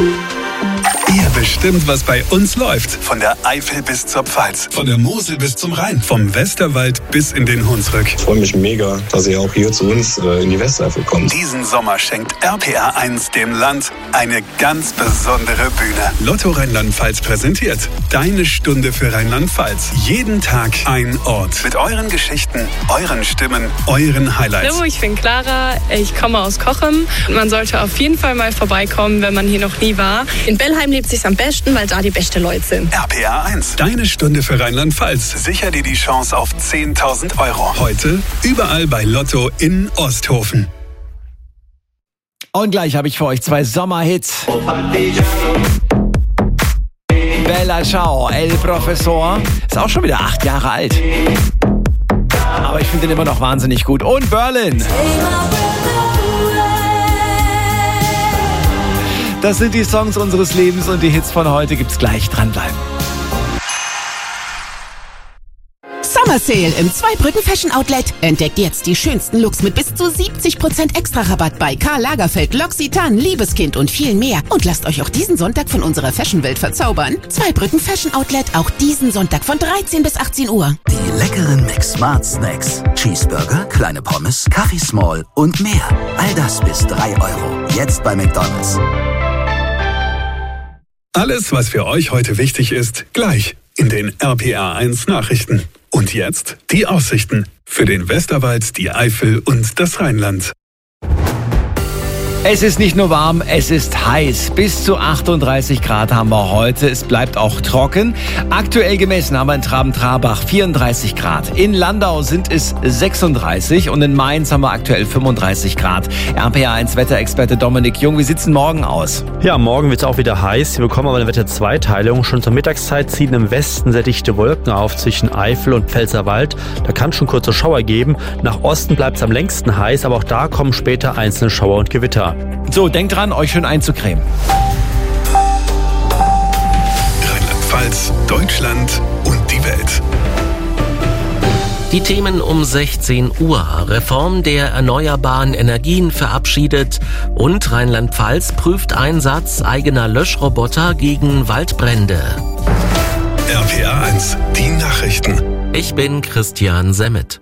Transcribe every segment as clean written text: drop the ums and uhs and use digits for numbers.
Ihr bestimmt, was bei uns läuft. Von der Eifel bis zur Pfalz. Von der Mosel bis zum Rhein. Vom Westerwald bis in den Hunsrück. Ich freue mich mega, dass ihr auch hier zu uns in die Westeifel kommt. Diesen Sommer schenkt RPR1 dem Land eine ganz besondere Bühne. Lotto Rheinland-Pfalz präsentiert Deine Stunde für Rheinland-Pfalz. Jeden Tag ein Ort. Mit euren Geschichten, euren Stimmen, euren Highlights. Hallo, ich bin Clara. Ich komme aus Cochem. Man sollte auf jeden Fall mal vorbeikommen, wenn man hier noch nie war. In Bellheim lebt sich's am besten, weil da die besten Leute sind. RPR1, Deine Stunde für Rheinland-Pfalz. Sicher dir die Chance auf 10.000 Euro. Heute überall bei Lotto in Osthofen. Und gleich habe ich für euch 2 Sommerhits. Bella Ciao, El Professor. Ist auch schon wieder 8 Jahre alt. Aber ich finde den immer noch wahnsinnig gut. Und Berlin. Das sind die Songs unseres Lebens und die Hits von heute gibt's gleich. Dranbleiben. Summer Sale im Zweibrücken Fashion Outlet. Entdeckt jetzt die schönsten Looks mit bis zu 70% Extra-Rabatt bei Karl Lagerfeld, L'Occitane, Liebeskind und viel mehr. Und lasst euch auch diesen Sonntag von unserer Fashion-Welt verzaubern. Zweibrücken Fashion Outlet, auch diesen Sonntag von 13 bis 18 Uhr. Die leckeren Mix-Smart Snacks. Cheeseburger, kleine Pommes, Kaffee Small und mehr. All das bis 3 Euro. Jetzt bei McDonald's. Alles, was für euch heute wichtig ist, gleich in den RPR1 Nachrichten. Und jetzt die Aussichten für den Westerwald, die Eifel und das Rheinland. Es ist nicht nur warm, es ist heiß. Bis zu 38 Grad haben wir heute. Es bleibt auch trocken. Aktuell gemessen haben wir in Traben-Trarbach 34 Grad. In Landau sind es 36 und in Mainz haben wir aktuell 35 Grad. RPR1 Wetterexperte Dominik Jung, wie sieht's denn morgen aus? Ja, morgen wird es auch wieder heiß. Wir bekommen aber eine Wetterzweiteilung. Schon zur Mittagszeit ziehen im Westen sehr dichte Wolken auf zwischen Eifel und Pfälzerwald. Da kann es schon kurze Schauer geben. Nach Osten bleibt es am längsten heiß, aber auch da kommen später einzelne Schauer und Gewitter. So, denkt dran, euch schön einzucremen. Rheinland-Pfalz, Deutschland und die Welt. Die Themen um 16 Uhr. Reform der erneuerbaren Energien verabschiedet und Rheinland-Pfalz prüft Einsatz eigener Löschroboter gegen Waldbrände. RPR1, die Nachrichten. Ich bin Christian Semmet.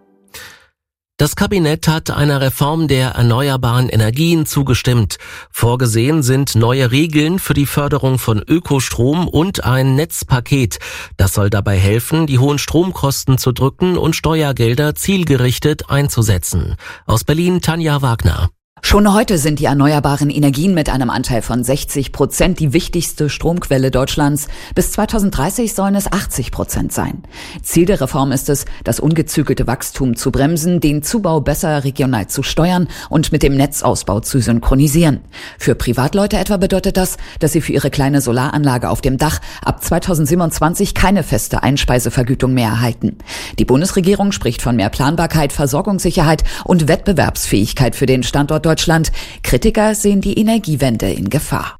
Das Kabinett hat einer Reform der erneuerbaren Energien zugestimmt. Vorgesehen sind neue Regeln für die Förderung von Ökostrom und ein Netzpaket. Das soll dabei helfen, die hohen Stromkosten zu drücken und Steuergelder zielgerichtet einzusetzen. Aus Berlin Tanja Wagner. Schon heute sind die erneuerbaren Energien mit einem Anteil von 60% die wichtigste Stromquelle Deutschlands. Bis 2030 sollen es 80% sein. Ziel der Reform ist es, das ungezügelte Wachstum zu bremsen, den Zubau besser regional zu steuern und mit dem Netzausbau zu synchronisieren. Für Privatleute etwa bedeutet das, dass sie für ihre kleine Solaranlage auf dem Dach ab 2027 keine feste Einspeisevergütung mehr erhalten. Die Bundesregierung spricht von mehr Planbarkeit, Versorgungssicherheit und Wettbewerbsfähigkeit für den Standort Deutschland. Kritiker sehen die Energiewende in Gefahr.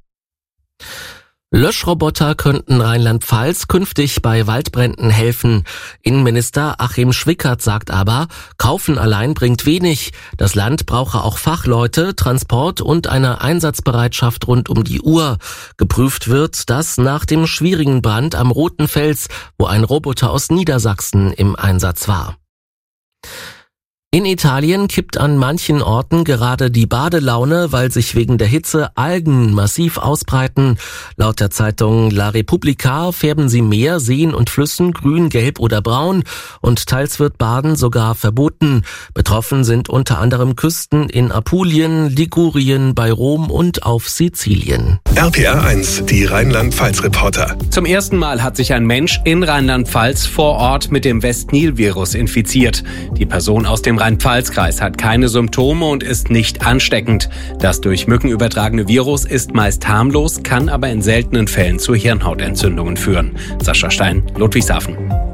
Löschroboter könnten Rheinland-Pfalz künftig bei Waldbränden helfen. Innenminister Achim Schwickert sagt aber, kaufen allein bringt wenig. Das Land brauche auch Fachleute, Transport und eine Einsatzbereitschaft rund um die Uhr. Geprüft wird das nach dem schwierigen Brand am Roten Fels, wo ein Roboter aus Niedersachsen im Einsatz war. In Italien kippt an manchen Orten gerade die Badelaune, weil sich wegen der Hitze Algen massiv ausbreiten. Laut der Zeitung La Repubblica färben sie Meer, Seen und Flüssen grün, gelb oder braun und teils wird Baden sogar verboten. Betroffen sind unter anderem Küsten in Apulien, Ligurien, bei Rom und auf Sizilien. RPR1, die Rheinland-Pfalz-Reporter. Zum ersten Mal hat sich ein Mensch in Rheinland-Pfalz vor Ort mit dem West-Nil-Virus infiziert. Die Person aus dem Rhein-Pfalz-Kreis hat keine Symptome und ist nicht ansteckend. Das durch Mücken übertragene Virus ist meist harmlos, kann aber in seltenen Fällen zu Hirnhautentzündungen führen. Sascha Stein, Ludwigshafen.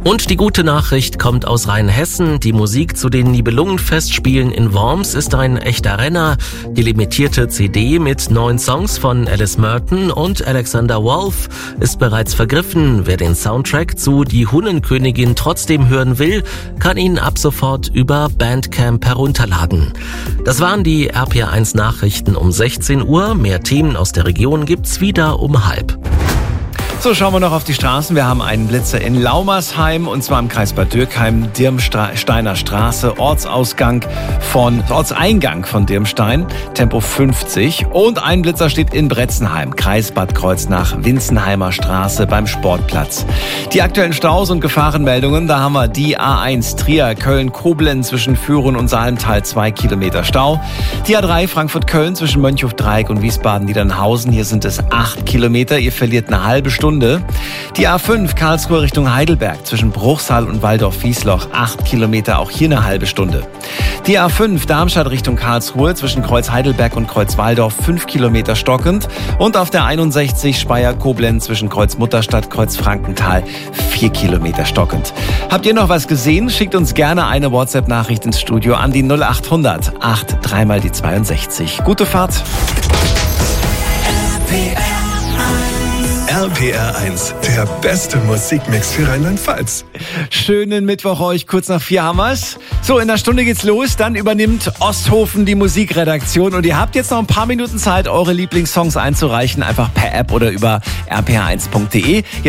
Und die gute Nachricht kommt aus Rheinhessen. Die Musik zu den Nibelungenfestspielen in Worms ist ein echter Renner. Die limitierte CD mit 9 Songs von Alice Merton und Alexander Wolf ist bereits vergriffen. Wer den Soundtrack zu Die Hunnenkönigin trotzdem hören will, kann ihn ab sofort über Bandcamp herunterladen. Das waren die RPR1 Nachrichten um 16 Uhr. Mehr Themen aus der Region gibt's wieder um 12:30. So, schauen wir noch auf die Straßen. Wir haben einen Blitzer in Laumersheim und zwar im Kreis Bad Dürkheim, Dirmsteiner Straße, Ortseingang von Dirmstein, Tempo 50. Und ein Blitzer steht in Bretzenheim, Kreis Bad Kreuznach, Winzenheimer Straße beim Sportplatz. Die aktuellen Staus und Gefahrenmeldungen, da haben wir die A1 Trier, Köln, Koblenz zwischen Führen und Salmtal 2 Kilometer Stau. Die A3 Frankfurt-Köln zwischen Mönchhof-Dreieck und Wiesbaden-Niedernhausen, hier sind es 8 Kilometer, ihr verliert eine halbe Stunde. Die A5 Karlsruhe Richtung Heidelberg zwischen Bruchsal und Waldorf-Wiesloch 8 Kilometer, auch hier eine halbe Stunde. Die A5 Darmstadt Richtung Karlsruhe zwischen Kreuz Heidelberg und Kreuz Walldorf 5 Kilometer stockend und auf der 61 Speyer-Koblenz zwischen Kreuz Mutterstadt, Kreuz Frankenthal 4 Kilometer stockend. Habt ihr noch was gesehen? Schickt uns gerne eine WhatsApp-Nachricht ins Studio an die 0800 83 mal die 62. Gute Fahrt. RPR1, der beste Musikmix für Rheinland-Pfalz. Schönen Mittwoch euch, kurz nach 4 haben wir's. So, in einer Stunde geht's los, dann übernimmt Osthofen die Musikredaktion und ihr habt jetzt noch ein paar Minuten Zeit, eure Lieblingssongs einzureichen, einfach per App oder über rpr1.de.